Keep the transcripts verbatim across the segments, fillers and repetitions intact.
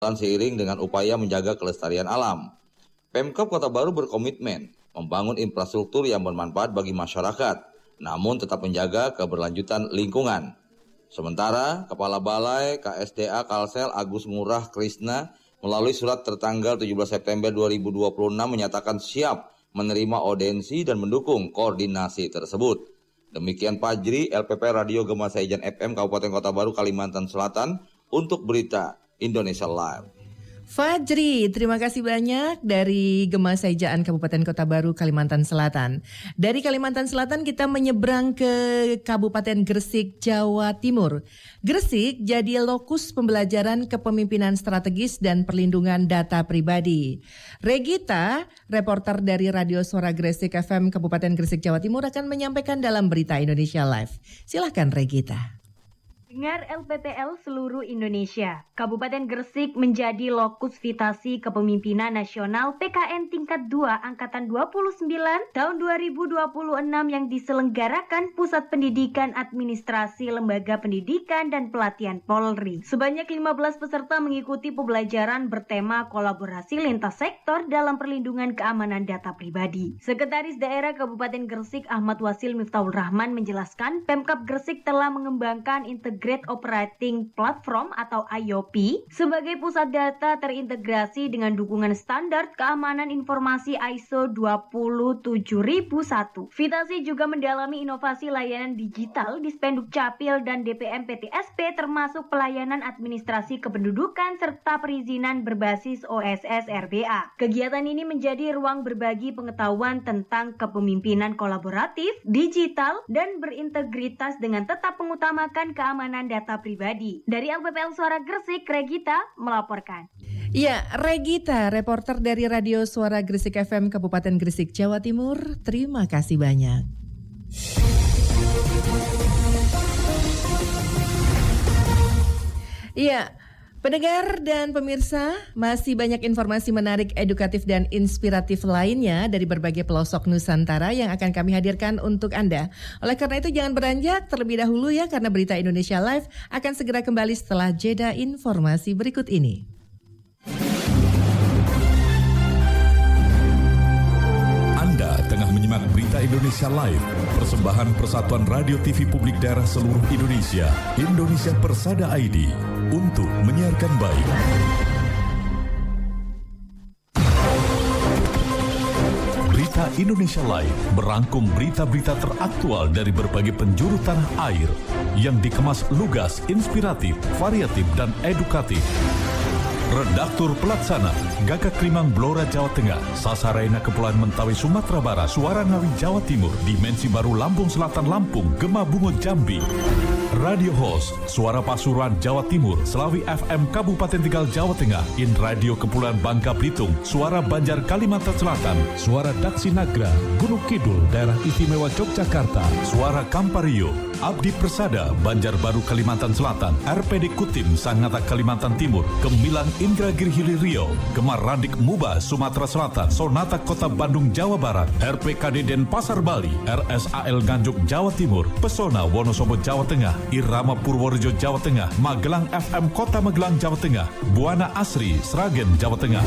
seiring dengan upaya menjaga kelestarian alam. Pemkab Kota Baru berkomitmen membangun infrastruktur yang bermanfaat bagi masyarakat, namun tetap menjaga keberlanjutan lingkungan. Sementara, Kepala Balai K S D A Kalsel Agus Ngurah Krisna melalui surat tertanggal tujuh belas September dua ribu dua puluh enam menyatakan siap menerima audensi dan mendukung koordinasi tersebut. Demikian Fajri, L P P Radio Gema Saijan F M Kabupaten Kota Baru, Kalimantan Selatan untuk berita Indonesia Live. Fajri, terima kasih banyak dari Gema Saijaan Kabupaten Kota Baru, Kalimantan Selatan. Dari Kalimantan Selatan kita menyeberang ke Kabupaten Gresik, Jawa Timur. Gresik jadi lokus pembelajaran kepemimpinan strategis dan perlindungan data pribadi. Regita, reporter dari Radio Suara Gresik F M Kabupaten Gresik, Jawa Timur akan menyampaikan dalam berita Indonesia Live. Silakan Regita. Dengar L P T L seluruh Indonesia, Kabupaten Gresik menjadi lokus vitasi kepemimpinan nasional P K N tingkat dua Angkatan dua puluh sembilan tahun dua ribu dua puluh enam yang diselenggarakan Pusat Pendidikan Administrasi Lembaga Pendidikan dan Pelatihan Polri. Sebanyak lima belas peserta mengikuti pembelajaran bertema kolaborasi lintas sektor dalam perlindungan keamanan data pribadi. Sekretaris Daerah Kabupaten Gresik Ahmad Wasil Miftahul Rahman menjelaskan, Pemkab Gresik telah mengembangkan integrasi Integrated Operating Platform atau I O P sebagai pusat data terintegrasi dengan dukungan standar keamanan informasi I S O dua puluh tujuh ribu satu. Vitasi juga mendalami inovasi layanan digital di Spenduk Capil dan D P M P T S P termasuk pelayanan administrasi kependudukan serta perizinan berbasis O S S R B A. Kegiatan ini menjadi ruang berbagi pengetahuan tentang kepemimpinan kolaboratif, digital, dan berintegritas dengan tetap mengutamakan keamanan data pribadi. Dari L P P L Suara Gresik, Regita melaporkan. Ya, Regita, reporter dari Radio Suara Gresik F M Kabupaten Gresik, Jawa Timur. Terima kasih banyak. Iya, pendengar dan pemirsa, masih banyak informasi menarik, edukatif, dan inspiratif lainnya dari berbagai pelosok Nusantara yang akan kami hadirkan untuk Anda. Oleh karena itu jangan beranjak terlebih dahulu ya, karena berita Indonesia Live akan segera kembali setelah jeda informasi berikut ini. Anda tengah menyimak berita Indonesia Live, persembahan Persatuan Radio T V Publik Daerah seluruh Indonesia, Indonesia Persada I D, untuk menyiarkan baik. Berita Indonesia Live merangkum berita-berita teraktual dari berbagai penjuru tanah air yang dikemas lugas, inspiratif, variatif, dan edukatif. Redaktur Pelaksana Gagak Limang Blora Jawa Tengah, Sasaraina Kepulauan Mentawai Sumatera Barat, Suara Ngawi Jawa Timur, Dimensi Baru Lampung Selatan Lampung, Gema Bungo Jambi. Radio Host Suara Pasuruan Jawa Timur, Selawi F M Kabupaten Tegal Jawa Tengah, In Radio Kepulauan Bangka Belitung, Suara Banjar Kalimantan Selatan, Suara Daksi Nagra Gunung Kidul Daerah Istimewa Yogyakarta, Suara Kampario Abdi Persada Banjarbaru Kalimantan Selatan, R P D Kutim Sangatta Kalimantan Timur, Gemilang Indragiri Hili Riau, Gemar Radik Muba Sumatera Selatan, Sonata Kota Bandung Jawa Barat, R P K D Denpasar Bali, R S A L Nganjuk Jawa Timur, Pesona Wonosobo Jawa Tengah, Irama Purworejo Jawa Tengah, Magelang F M Kota Magelang Jawa Tengah, Buana Asri Sragen Jawa Tengah,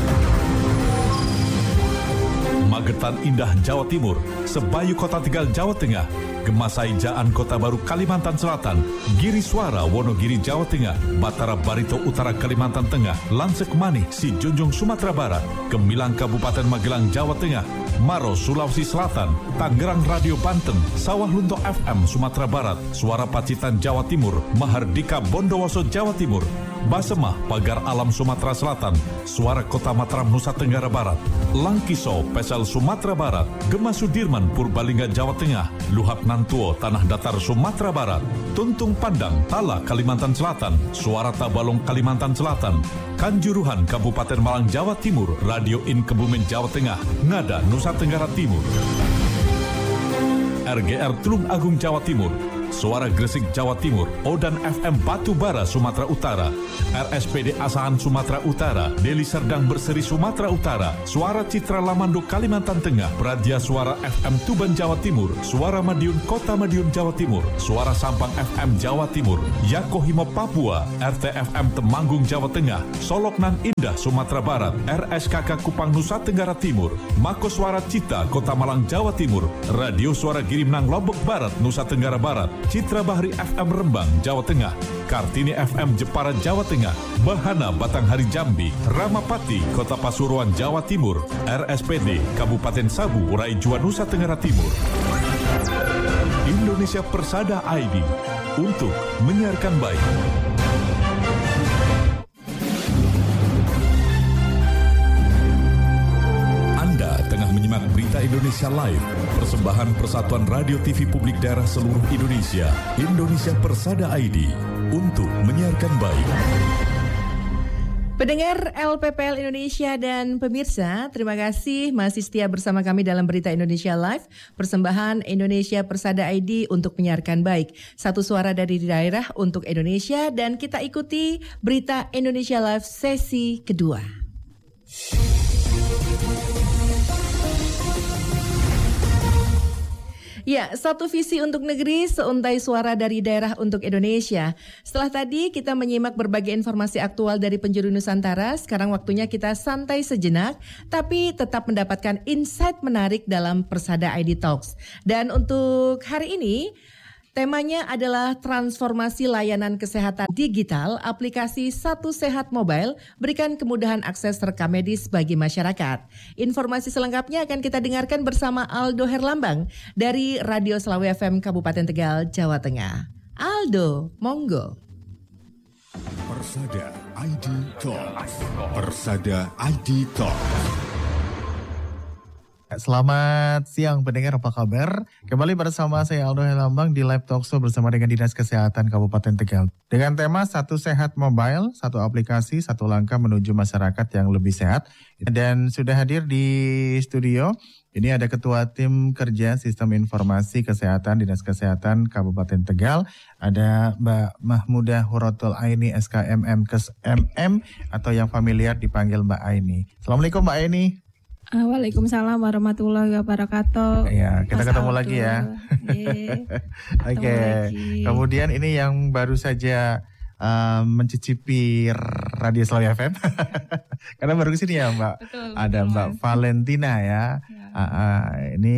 Magetan Indah Jawa Timur, Sebayu Kota Tegal Jawa Tengah, Gema Saijaan Kota Baru Kalimantan Selatan, Giri Suara Wonogiri Jawa Tengah, Batara Barito Utara Kalimantan Tengah, Lansek Manih Si Junjung Sumatera Barat, Gemilang Kabupaten Magelang Jawa Tengah, Maros Sulawesi Selatan, Tangerang Radio Banten, Sawah Lunto F M Sumatera Barat, Suara Pacitan Jawa Timur, Mahardika Bondowoso Jawa Timur, Basemah Pagar Alam Sumatera Selatan, Suara Kota Mataram Nusa Tenggara Barat, Langkiso Pesel Sumatera Barat, Gema Sudirman Purbalingga Jawa Tengah, Luhak Nantuo Tanah Datar Sumatera Barat, Tuntung Pandang Tala Kalimantan Selatan, Suara Tabalong Kalimantan Selatan, Kanjuruhan Kabupaten Malang Jawa Timur, Radio In Kebumen Jawa Tengah, Ngada Nusa Tenggara Timur, R G R Tulung Agung Jawa Timur, Suara Gresik Jawa Timur, Odan F M Batubara Sumatera Utara, R S P D Asahan Sumatera Utara, Deli Serdang Berseri Sumatera Utara, Suara Citra Lamando Kalimantan Tengah, Pradia Suara F M Tuban Jawa Timur, Suara Madiun Kota Madiun Jawa Timur, Suara Sampang F M Jawa Timur, Yakohimo Papua, R T F M Temanggung Jawa Tengah, Solok Nan Indah Sumatera Barat, R S K K Kupang Nusa Tenggara Timur, Mako Suara Cita Kota Malang Jawa Timur, Radio Suara Girimnang Lombok Barat Nusa Tenggara Barat, Citra Bahri F M Rembang Jawa Tengah, Kartini F M Jepara Jawa Tengah, Bahana Batanghari Jambi, Ramapati Kota Pasuruan Jawa Timur, R S P D Kabupaten Sabu Raijua Nusa Tenggara Timur. Indonesia Persada I D untuk menyiarkan baik. Anda tengah menyimak Berita Indonesia Live, persembahan Persatuan Radio T V Publik Daerah seluruh Indonesia, Indonesia Persada I D, untuk menyiarkan baik. Pendengar L P P L Indonesia dan pemirsa, terima kasih masih setia bersama kami dalam Berita Indonesia Live, persembahan Indonesia Persada I D untuk menyiarkan baik. Satu suara dari daerah untuk Indonesia, dan kita ikuti Berita Indonesia Live sesi kedua. Ya, satu visi untuk negeri, seuntai suara dari daerah untuk Indonesia. Setelah tadi kita menyimak berbagai informasi aktual dari penjuru Nusantara, sekarang waktunya kita santai sejenak, tapi tetap mendapatkan insight menarik dalam Persada I D Talks. Dan untuk hari ini, temanya adalah transformasi layanan kesehatan digital, aplikasi Satu Sehat Mobile, berikan kemudahan akses rekam medis bagi masyarakat. Informasi selengkapnya akan kita dengarkan bersama Aldo Herlambang dari Radio Selawi F M Kabupaten Tegal, Jawa Tengah. Aldo, monggo. Persada I D Talks. Persada I D Talks. Selamat siang pendengar, apa kabar? Kembali bersama saya Aldo Herlambang di Live Talkshow bersama dengan Dinas Kesehatan Kabupaten Tegal. Dengan tema Satu Sehat Mobile, satu aplikasi, satu langkah menuju masyarakat yang lebih sehat. Dan sudah hadir di studio, ini ada Ketua Tim Kerja Sistem Informasi Kesehatan Dinas Kesehatan Kabupaten Tegal. Ada Mbak Mahmudah Huratul Aini S K M M Kes M M atau yang familiar dipanggil Mbak Aini. Assalamualaikum Mbak Aini. Waalaikumsalam warahmatullahi wabarakatuh. Ya, kita Mas ketemu Aldo. lagi ya. Oke. Okay. Kemudian ini yang baru saja uh, mencicipi Radio Selawi F M. Karena baru kesini ya Mbak. Betul, Ada betul, Mbak Mas. Valentina ya. Ya. Uh, uh, ini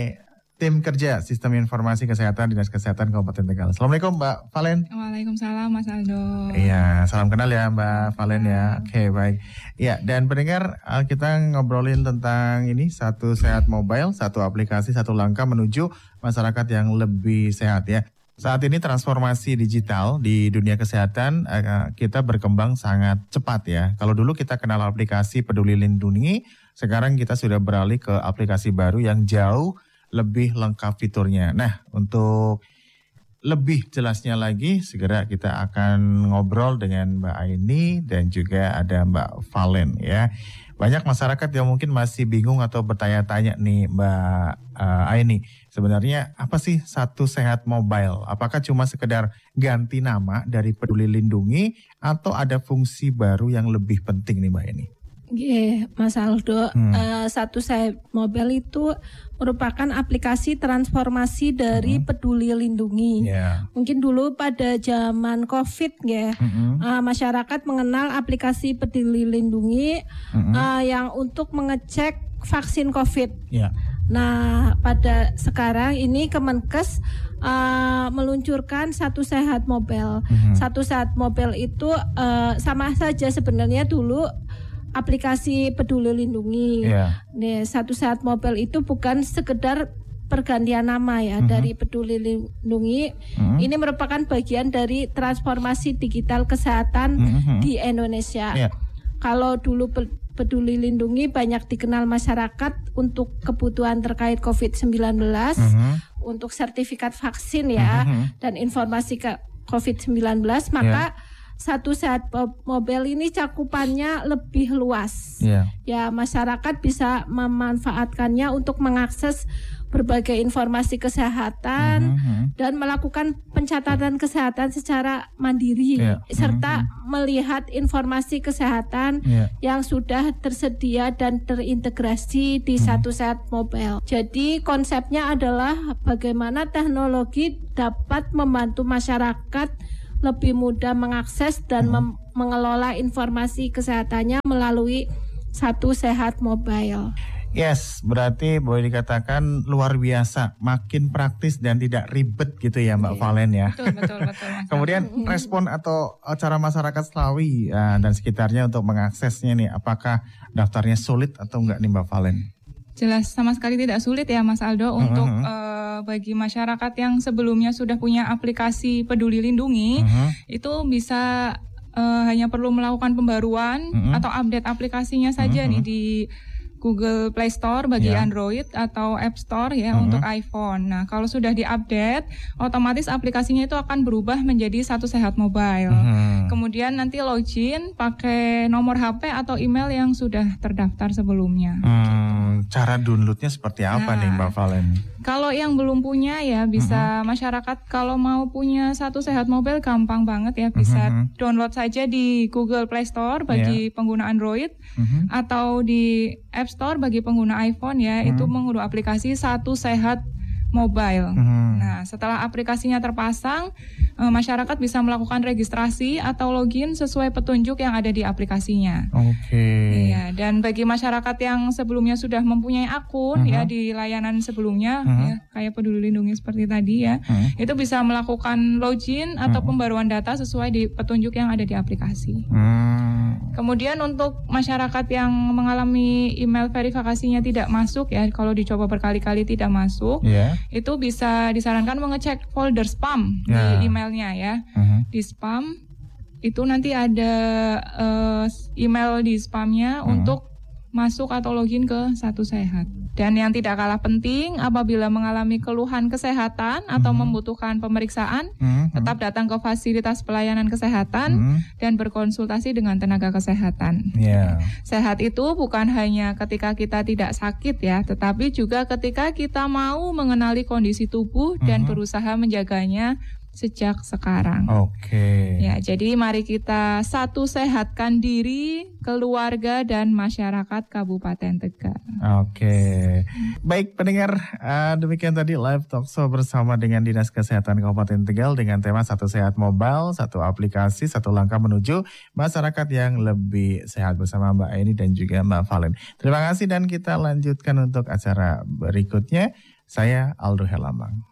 tim kerja Sistem Informasi Kesehatan Dinas Kesehatan Kabupaten Tegal. Assalamualaikum Mbak Valen. Waalaikumsalam Mas Aldo. Iya, salam kenal ya Mbak Valen ya. Oke, baik. Ya, dan pendengar, uh, kita ngobrolin tentang ini Satu Sehat Mobile, satu aplikasi, satu langkah menuju masyarakat yang lebih sehat ya. Saat ini transformasi digital di dunia kesehatan uh, kita berkembang sangat cepat ya. Kalau dulu kita kenal aplikasi Peduli Lindungi, sekarang kita sudah beralih ke aplikasi baru yang jauh lebih lengkap fiturnya. Nah, untuk lebih jelasnya lagi, segera kita akan ngobrol dengan Mbak Aini dan juga ada Mbak Valen ya. Banyak masyarakat yang mungkin masih bingung atau bertanya-tanya nih Mbak uh, Aini, sebenarnya apa sih Satu Sehat Mobile? Apakah cuma sekedar ganti nama dari Peduli Lindungi atau ada fungsi baru yang lebih penting nih Mbak Aini? Oke, Mas Aldo, hmm. uh, Satu Sehat Mobile itu merupakan aplikasi transformasi dari hmm. Peduli Lindungi. Yeah. Mungkin dulu pada zaman COVID ya, hmm. uh, masyarakat mengenal aplikasi Peduli Lindungi hmm. uh, yang untuk mengecek vaksin COVID. Yeah. Nah, pada sekarang ini Kemenkes uh, meluncurkan Satu Sehat Mobile. Hmm. Satu Sehat Mobile itu uh, sama saja sebenarnya dulu aplikasi Peduli Lindungi. Yeah. Nih, Satu Sehat Mobile itu bukan sekedar pergantian nama ya, mm-hmm. dari Peduli Lindungi. Mm-hmm. Ini merupakan bagian dari transformasi digital kesehatan mm-hmm. di Indonesia. Yeah. Kalau dulu Peduli Lindungi banyak dikenal masyarakat untuk kebutuhan terkait covid sembilan belas, mm-hmm. untuk sertifikat vaksin ya, mm-hmm. dan informasi ke covid sembilan belas, maka yeah. Satu Sehat Mobile ini cakupannya lebih luas. Yeah. Ya, masyarakat bisa memanfaatkannya untuk mengakses berbagai informasi kesehatan Mm-hmm. dan melakukan pencatatan kesehatan secara mandiri Yeah. serta Mm-hmm. melihat informasi kesehatan Yeah. yang sudah tersedia dan terintegrasi di Mm-hmm. satu sehat mobile. Jadi konsepnya adalah bagaimana teknologi dapat membantu masyarakat lebih mudah mengakses dan Mm-hmm. mem- mengelola informasi kesehatannya melalui satu sehat mobile. Yes, berarti boleh dikatakan luar biasa, makin praktis dan tidak ribet gitu ya Mbak Valen ya. Betul, betul, betul. Mas. Kemudian respon atau cara masyarakat Slawi uh, dan sekitarnya untuk mengaksesnya nih, apakah daftarnya sulit atau enggak nih Mbak Valen? Jelas sama sekali tidak sulit ya Mas Aldo Uh-huh. untuk uh, bagi masyarakat yang sebelumnya sudah punya aplikasi Peduli Lindungi, Uh-huh. itu bisa uh, hanya perlu melakukan pembaruan Uh-huh. atau update aplikasinya saja Uh-huh. nih di Google Play Store bagi Ya. Android atau App Store ya Mhm. untuk iPhone. Nah, kalau sudah diupdate, otomatis aplikasinya itu akan berubah menjadi Satu Sehat Mobile. Mhm. Kemudian nanti login pakai nomor H P atau email yang sudah terdaftar sebelumnya. Hmm, cara downloadnya seperti apa Nah. nih Mbak Valen? Kalau yang belum punya ya bisa masyarakat kalau mau punya Satu Sehat Mobile gampang banget ya, bisa Mhm. download saja di Google Play Store bagi pengguna Android Mhm. atau di App Store bagi pengguna iPhone ya, itu mengunduh aplikasi Satu Sehat Mobile. Mhm. Nah, setelah aplikasinya terpasang, eh, masyarakat bisa melakukan registrasi atau login sesuai petunjuk yang ada di aplikasinya. Oke. Iya, dan bagi masyarakat yang sebelumnya sudah mempunyai akun Mhm. ya di layanan sebelumnya Mhm. ya kayak Peduli Lindungi seperti tadi ya, Mhm. itu bisa melakukan login atau Mhm. pembaruan data sesuai di petunjuk yang ada di aplikasi. Hmm. Kemudian untuk masyarakat yang mengalami email verifikasinya tidak masuk ya, kalau dicoba berkali-kali tidak masuk, Ya. itu bisa disarankan mengecek folder spam Ya. di emailnya ya. Mhm. Di spam itu nanti ada eh, email di spamnya Hmm. untuk masuk atau login ke Satu Sehat. Dan yang tidak kalah penting, apabila mengalami keluhan kesehatan atau Hmm. membutuhkan pemeriksaan, Mhm. tetap datang ke fasilitas pelayanan kesehatan Mhm. dan berkonsultasi dengan tenaga kesehatan. Ya. Sehat itu bukan hanya ketika kita tidak sakit ya, tetapi juga ketika kita mau mengenali kondisi tubuh dan Mhm. berusaha menjaganya sejak sekarang. Oke. Ya, jadi mari kita satu sehatkan diri, keluarga dan masyarakat Kabupaten Tegal. Oke, baik pendengar, uh, demikian tadi live talk show bersama dengan Dinas Kesehatan Kabupaten Tegal dengan tema Satu Sehat Mobile, satu aplikasi, satu langkah menuju masyarakat yang lebih sehat bersama Mbak Eni dan juga Mbak Valen. Terima kasih dan kita lanjutkan untuk acara berikutnya. Saya Aldo Herlambang.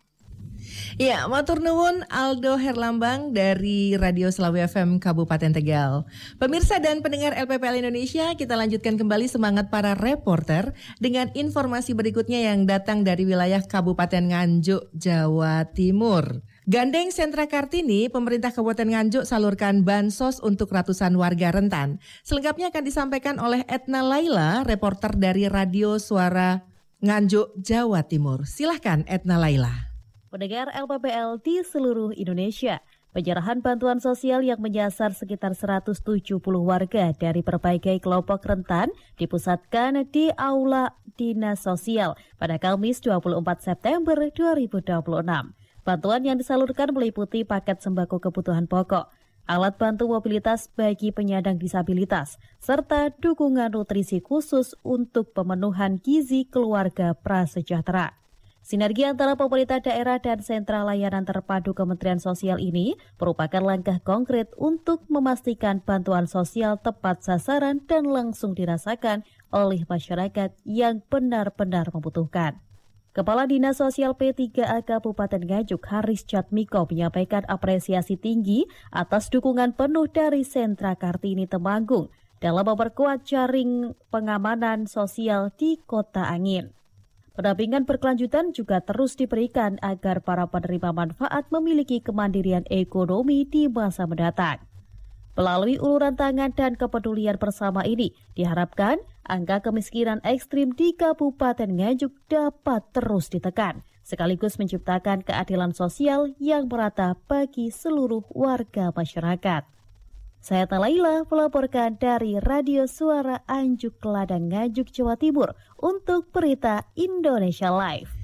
Ya, matur nuwun Aldo Herlambang dari Radio Slawi F M Kabupaten Tegal. Pemirsa dan pendengar L P P L Indonesia, kita lanjutkan kembali semangat para reporter dengan informasi berikutnya yang datang dari wilayah Kabupaten Nganjuk, Jawa Timur. Gandeng Sentra Kartini, pemerintah Kabupaten Nganjuk salurkan bansos untuk ratusan warga rentan. Selengkapnya akan disampaikan oleh Etna Laila, reporter dari Radio Suara Nganjuk, Jawa Timur. Silahkan Etna Laila. Pendengar L P P L di seluruh Indonesia, penyerahan bantuan sosial yang menyasar sekitar seratus tujuh puluh warga dari berbagai kelompok rentan dipusatkan di Aula Dinas Sosial pada Kamis dua puluh empat September dua ribu dua puluh enam. Bantuan yang disalurkan meliputi paket sembako kebutuhan pokok, alat bantu mobilitas bagi penyandang disabilitas, serta dukungan nutrisi khusus untuk pemenuhan gizi keluarga prasejahtera. Sinergi antara pemerintah daerah dan sentra layanan terpadu Kementerian Sosial ini merupakan langkah konkret untuk memastikan bantuan sosial tepat sasaran dan langsung dirasakan oleh masyarakat yang benar-benar membutuhkan. Kepala Dinas Sosial P tiga A Kabupaten Nganjuk Haris Jatmiko menyampaikan apresiasi tinggi atas dukungan penuh dari Sentra Kartini Temanggung dalam memperkuat jaring pengamanan sosial di Kota Angin. Pendampingan berkelanjutan juga terus diberikan agar para penerima manfaat memiliki kemandirian ekonomi di masa mendatang. Melalui uluran tangan dan kepedulian bersama ini, diharapkan angka kemiskinan ekstrim di Kabupaten Nganjuk dapat terus ditekan, sekaligus menciptakan keadilan sosial yang merata bagi seluruh warga masyarakat. Saya Talaila melaporkan dari Radio Suara Anjuk Ladang Nganjuk, Jawa Timur untuk Berita Indonesia Live.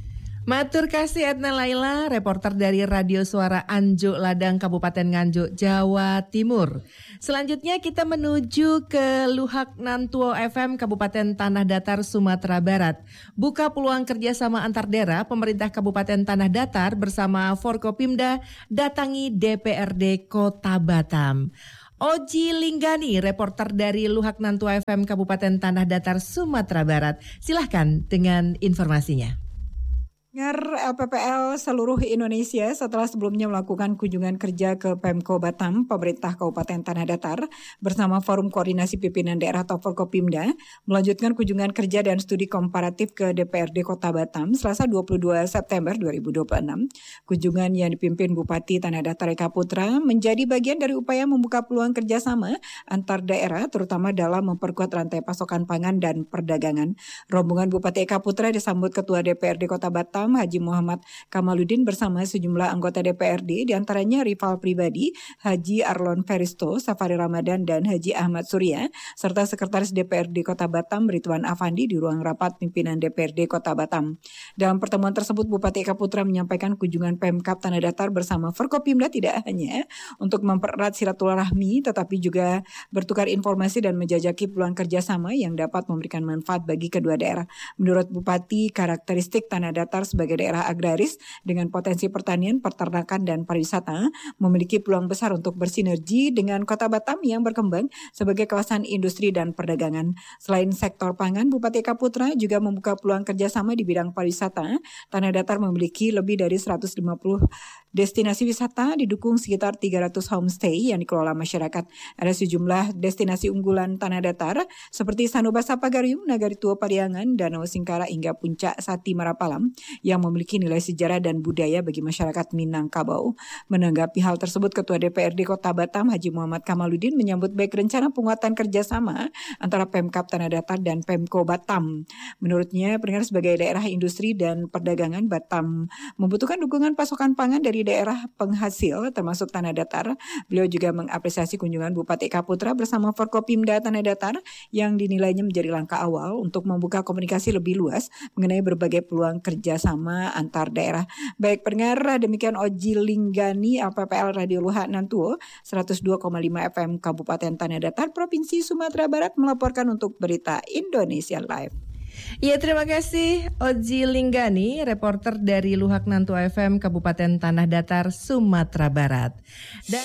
Matur kasih Edna Laila, reporter dari Radio Suara Anjuk Ladang, Kabupaten Nganjuk, Jawa Timur. Selanjutnya kita menuju ke Luhak Nantuo F M, Kabupaten Tanah Datar, Sumatera Barat. Buka peluang kerjasama antar daerah, pemerintah Kabupaten Tanah Datar bersama Forkopimda datangi D P R D Kota Batam. Oji Linggani, reporter dari Luhak Nantuo F M, Kabupaten Tanah Datar, Sumatera Barat. Silahkan dengan informasinya. Pendengar L P P L seluruh Indonesia setelah sebelumnya melakukan kunjungan kerja ke Pemko Batam, pemerintah Kabupaten Tanah Datar bersama Forum Koordinasi Pimpinan Daerah atau Forkopimda melanjutkan kunjungan kerja dan studi komparatif ke D P R D Kota Batam Selasa dua puluh dua September dua ribu dua puluh enam. Kunjungan yang dipimpin Bupati Tanah Datar Eka Putra menjadi bagian dari upaya membuka peluang kerjasama antar daerah terutama dalam memperkuat rantai pasokan pangan dan perdagangan. Rombongan Bupati Eka Putra disambut Ketua D P R D Kota Batam Haji Muhammad Kamaluddin bersama sejumlah anggota D P R D, diantaranya rival pribadi Haji Arlon Feristo, Safari Ramadan, dan Haji Ahmad Surya, serta Sekretaris D P R D Kota Batam Ridwan Afandi di ruang rapat pimpinan D P R D Kota Batam. Dalam pertemuan tersebut, Bupati Eka Putra menyampaikan kunjungan Pemkab Tanah Datar bersama Forkopimda tidak hanya untuk mempererat silaturahmi, tetapi juga bertukar informasi dan menjajaki peluang kerjasama yang dapat memberikan manfaat bagi kedua daerah. Menurut Bupati, karakteristik Tanah Datar sebagai daerah agraris dengan potensi pertanian, peternakan, dan pariwisata memiliki peluang besar untuk bersinergi dengan Kota Batam yang berkembang sebagai kawasan industri dan perdagangan. Selain sektor pangan, Bupati Eka Putra juga membuka peluang kerjasama di bidang pariwisata. Tanah Datar memiliki lebih dari seratus lima puluh destinasi wisata, didukung sekitar tiga ratus homestay yang dikelola masyarakat. Ada sejumlah destinasi unggulan Tanah Datar seperti Sanubasa Pagarium, Nagari Tua Pariangan, Danau Singkara hingga Puncak Sati Marapalam yang memiliki nilai sejarah dan budaya bagi masyarakat Minangkabau. Menanggapi hal tersebut, Ketua D P R D Kota Batam Haji Muhammad Kamaluddin menyambut baik rencana penguatan kerjasama antara Pemkab Tanah Datar dan Pemko Batam. Menurutnya, pendengar sebagai daerah industri dan perdagangan, Batam membutuhkan dukungan pasokan pangan dari daerah penghasil termasuk Tanah Datar. Beliau juga mengapresiasi kunjungan Bupati Eka Putra bersama Forkopimda Tanah Datar yang dinilainya menjadi langkah awal untuk membuka komunikasi lebih luas mengenai berbagai peluang kerjasama antar daerah. Baik pendengar, demikian Oji Linggani L P P L Radio Luhak Nantuo seratus dua koma lima F M Kabupaten Tanah Datar, Provinsi Sumatera Barat melaporkan untuk Berita Indonesia Live. Ya, terima kasih Oji Linggani, reporter dari Luhak Nantuo F M Kabupaten Tanah Datar, Sumatera Barat. Dan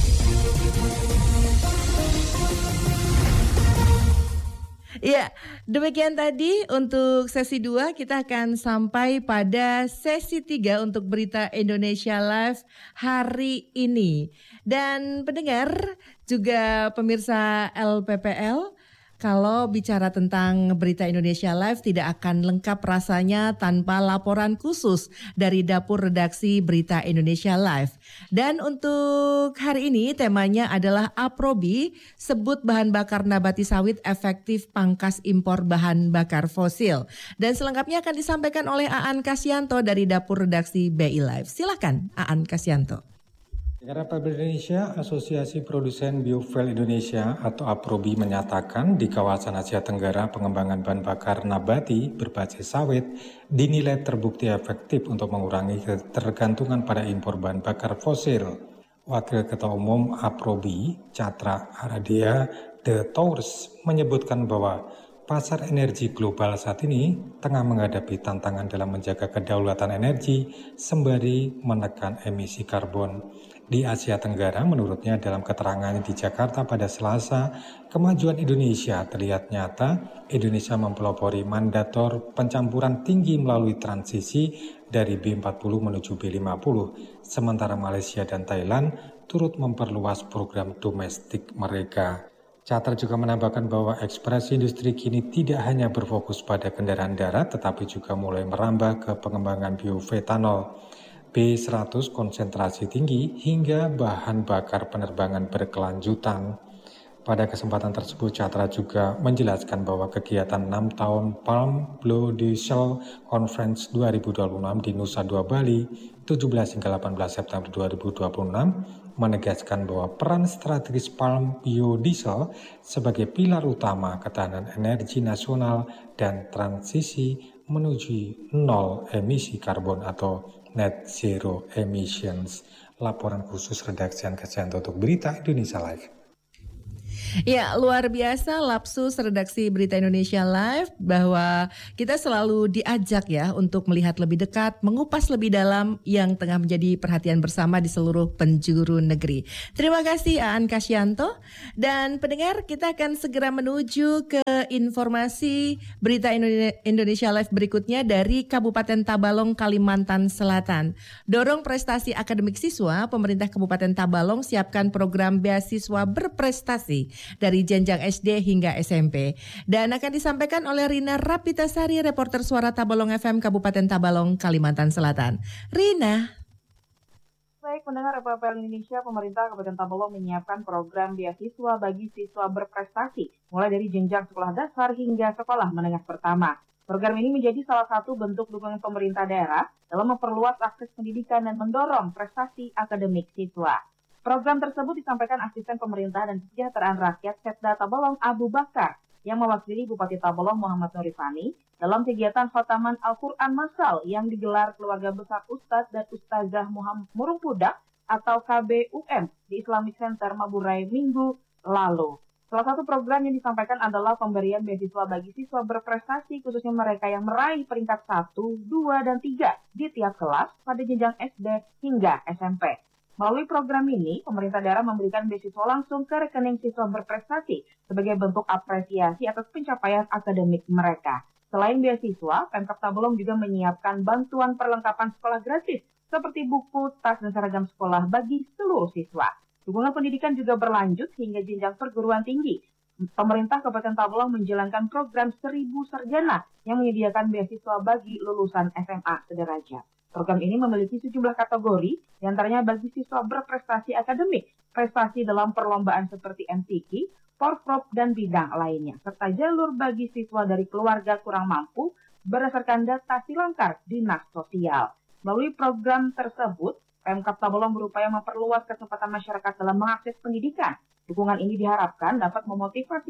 ya, demikian tadi untuk sesi dua, kita akan sampai pada sesi tiga untuk Berita Indonesia Live hari ini. Dan pendengar, juga pemirsa L P P L, kalau bicara tentang Berita Indonesia Live tidak akan lengkap rasanya tanpa laporan khusus dari Dapur Redaksi Berita Indonesia Live. Dan untuk hari ini temanya adalah Aprobi, sebut bahan bakar nabati sawit efektif pangkas impor bahan bakar fosil. Dan selengkapnya akan disampaikan oleh Aan Kasyanto dari Dapur Redaksi B I Live. Silakan Aan Kasyanto. Negara Republik Indonesia, Asosiasi Produsen Biofuel Indonesia atau Aprobi menyatakan di kawasan Asia Tenggara pengembangan bahan bakar nabati berbasis sawit dinilai terbukti efektif untuk mengurangi ketergantungan pada impor bahan bakar fosil. Wakil Ketua Umum Aprobi, Catra Aradia De Tours, menyebutkan bahwa pasar energi global saat ini tengah menghadapi tantangan dalam menjaga kedaulatan energi sembari menekan emisi karbon. Di Asia Tenggara, menurutnya dalam keterangannya di Jakarta pada Selasa, kemajuan Indonesia terlihat nyata. Indonesia mempelopori mandator pencampuran tinggi melalui transisi dari B empat puluh menuju B lima puluh, sementara Malaysia dan Thailand turut memperluas program domestik mereka. Catra juga menambahkan bahwa ekspresi industri kini tidak hanya berfokus pada kendaraan darat, tetapi juga mulai merambah ke pengembangan bioetanol, B seratus konsentrasi tinggi, hingga bahan bakar penerbangan berkelanjutan. Pada kesempatan tersebut, Catra juga menjelaskan bahwa kegiatan enam tahun Palm Biodiesel Conference dua ribu dua puluh enam di Nusa Dua Bali, tujuh belas hingga delapan belas September dua ribu dua puluh enam, menegaskan bahwa peran strategis palm biodiesel sebagai pilar utama ketahanan energi nasional dan transisi menuju nol emisi karbon atau net zero emissions. Laporan khusus redaksi Angkasianto untuk Berita Indonesia Live. Ya, luar biasa lapsus redaksi Berita Indonesia Live bahwa kita selalu diajak ya untuk melihat lebih dekat, mengupas lebih dalam yang tengah menjadi perhatian bersama di seluruh penjuru negeri. Terima kasih Aan Kasyanto. Dan pendengar, kita akan segera menuju ke informasi Berita Indonesia Live berikutnya dari Kabupaten Tabalong, Kalimantan Selatan. Dorong prestasi akademik siswa, pemerintah Kabupaten Tabalong siapkan program beasiswa berprestasi dari jenjang S D hingga S M P. Dan akan disampaikan oleh Rina Rapitasari, reporter Suara Tabalong F M Kabupaten Tabalong, Kalimantan Selatan. Rina. Baik, pendengar R P P L Indonesia, pemerintah Kabupaten Tabalong menyiapkan program beasiswa bagi siswa berprestasi, mulai dari jenjang sekolah dasar hingga sekolah menengah pertama. Program ini menjadi salah satu bentuk dukungan pemerintah daerah dalam memperluas akses pendidikan dan mendorong prestasi akademik siswa. Program tersebut disampaikan Asisten Pemerintah dan Kesejahteraan Rakyat Setda Tabalong Abu Bakar yang mewakili Bupati Tabalong Muhammad Nurifani dalam kegiatan Khataman Al-Quran Massal yang digelar keluarga besar Ustadz dan Ustazah Muhammad Murungpudak atau K B U M di Islamic Center Maburay Minggu lalu. Salah satu program yang disampaikan adalah pemberian beasiswa bagi siswa berprestasi, khususnya mereka yang meraih peringkat satu, dua, dan tiga di tiap kelas pada jenjang S D hingga S M P. Melalui program ini, pemerintah daerah memberikan beasiswa langsung ke rekening siswa berprestasi sebagai bentuk apresiasi atas pencapaian akademik mereka. Selain beasiswa, Pemkab Tabalong juga menyiapkan bantuan perlengkapan sekolah gratis seperti buku, tas, dan seragam sekolah bagi seluruh siswa. Dukungan pendidikan juga berlanjut hingga jenjang perguruan tinggi. Pemerintah Kabupaten Tabalong menjalankan program seribu sarjana yang menyediakan beasiswa bagi lulusan S M A sederajat. Program ini memiliki sejumlah kategori, diantaranya bagi siswa berprestasi akademik, prestasi dalam perlombaan seperti M T Q, Porprov, dan bidang lainnya, serta jalur bagi siswa dari keluarga kurang mampu berdasarkan data Silangkar Dinas Sosial. Melalui program tersebut, Pemkab Tabalong berupaya memperluas kesempatan masyarakat dalam mengakses pendidikan. Dukungan ini diharapkan dapat memotivasi